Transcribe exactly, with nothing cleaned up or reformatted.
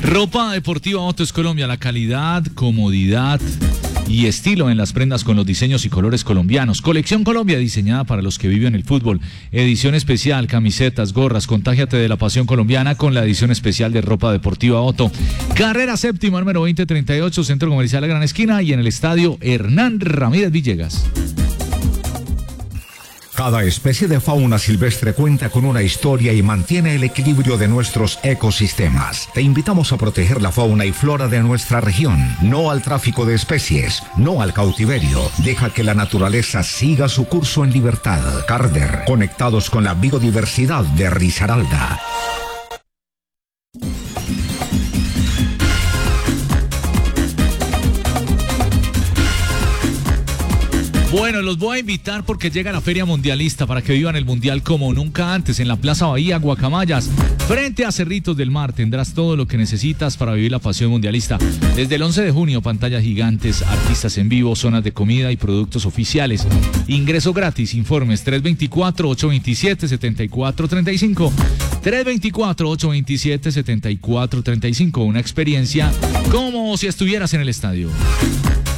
Ropa deportiva Otto es Colombia, la calidad, comodidad y estilo en las prendas con los diseños y colores colombianos. Colección Colombia, diseñada para los que viven el fútbol. Edición especial, camisetas, gorras. Contágiate de la pasión colombiana con la edición especial de ropa deportiva Otto. Carrera séptima, número veinte treinta y ocho, Centro Comercial La Gran Esquina, y en el estadio Hernán Ramírez Villegas. Cada especie de fauna silvestre cuenta con una historia y mantiene el equilibrio de nuestros ecosistemas. Te invitamos a proteger la fauna y flora de nuestra región. No al tráfico de especies, no al cautiverio. Deja que la naturaleza siga su curso en libertad. Carver, conectados con la biodiversidad de Risaralda. Bueno, los voy a invitar porque llega la Feria Mundialista para que vivan el Mundial como nunca antes en la Plaza Bahía, Guacamayas. Frente a Cerritos del Mar tendrás todo lo que necesitas para vivir la pasión mundialista. Desde el once de junio, pantallas gigantes, artistas en vivo, zonas de comida y productos oficiales. Ingreso gratis, informes tres dos cuatro, ocho dos siete, siete cuatro tres cinco. tres dos cuatro, ocho dos siete, siete cuatro tres cinco. Una experiencia como si estuvieras en el estadio.